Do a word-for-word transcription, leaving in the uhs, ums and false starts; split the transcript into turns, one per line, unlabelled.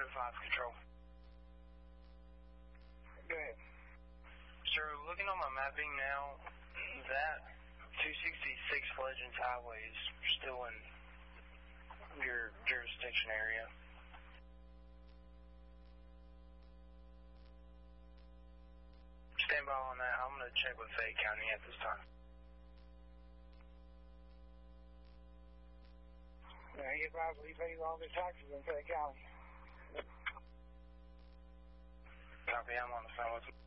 five Control.
Go ahead.
Sir, looking on my mapping now, that two sixty-six Legends Highway is still in your jurisdiction area. Stand by on that. I'm going to check with Fayette County at this time.
Yeah, he probably pays all the taxes in Fayette County.
Copy, I'm on the phone with him.